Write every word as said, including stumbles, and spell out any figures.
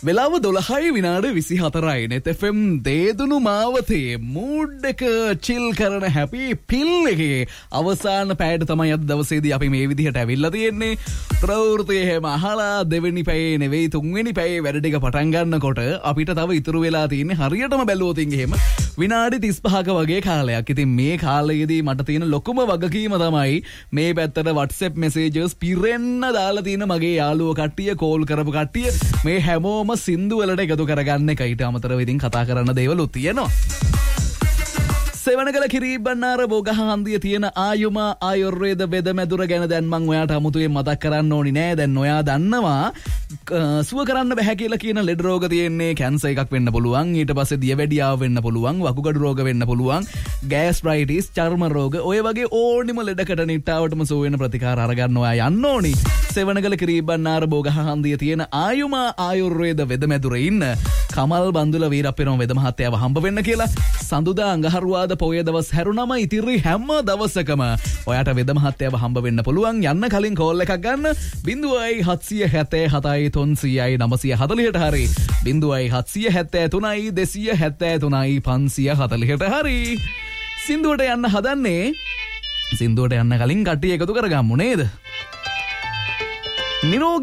වෙලාව දොළහයි විනාඩි විසිහතරයි net F M දේදුණු මාවතේ mood එක චිල් කරන හැපි පිල් එකේ අවසාන පැයට තමයි අද දවසේදී අපි මේ විදිහට ඇවිල්ලා තියෙන්නේ. ප්‍රවෘත්ති එහෙම අහලා දෙවෙනි පැයේ නෙවෙයි තුන්වෙනි පැයේ වැඩ ටික පටන් ගන්නකොට අපිට තව ඉතුරු වෙලා තියෙන්නේ හරියටම බැලුවොත් එහෙම විනාඩි තිස්පහක වගේ කාලයක්. ඉතින් මේ කාලයේදී මට තියෙන ලොකුම වගකීම තමයි මේ පැත්තට WhatsApp messages පිරෙන්න දාලා තියෙන මගේ යාළුවෝ කට්ටිය කෝල් කරපු කට්ටිය මේ හැමෝම සින්දු වලට එකතු කරගන්න එක. ඊට අමතරව ඉතින් කතා කරන්න දේවලුත් තියෙනවා. සෙවණගල කිරිබන්නාර බෝගහන්දිය තියෙන ආයුමා ආයුර්වේද වෙදමැදුර ගැන දැන් මම ඔයාට අමුතුවෙන් මතක් කරන්න ඕනි නෑ. දැන් ඔයා දන්නවා සුව කරන්න බෑ කියලා කියන ලෙඩ රෝග තියෙන්නේ කැන්සර් එකක් වෙන්න පුළුවන්. ඊට පස්සේ දියවැඩියාව වෙන්න පුළුවන්, වකුගඩු රෝග වෙන්න පුළුවන්, ගෑස්ට්‍රයිටිස්, චර්ම රෝග, ඔය වගේ ඕනිම ලෙඩකට නිට්ටාවටම සුව වෙන ප්‍රතිකාර අරගන්න ඔයා යන්න ඕනි. සෙවණගල කිරිබන්නාර බෝගහන්දිය තියෙන ආයුමා ආයුර්වේද වෙදමැදුරේ ඉන්න කමල් බන්දුල වීරප්පෙරම වෙද මහත්තයාව හම්බ වෙන්න කියලා සඳුදා අඟහරුවාද පොය දවස් හැරුණම ඉතිරි හැම දවසකම ඔයාට වෙද මහත්තයාව හම්බ වෙන්න පුළුවන්. යන්න කලින් කෝල් එකක් ගන්න බිංදුවයි හත්සිය හැත්තෑ හතයි තුන්සියයි නවසිය හතළිහට හරි බිංදුවයි හත්සිය හැත්තෑ තුනයි දෙසිය හැත්තෑ තුනයි පන්සිය හතළිහට හරි. සින්දුවට යන්න හදන්නේ සින්දුවට යන්න කලින් කට්ටිය එකතු කරගමු නේද? නිරෝගී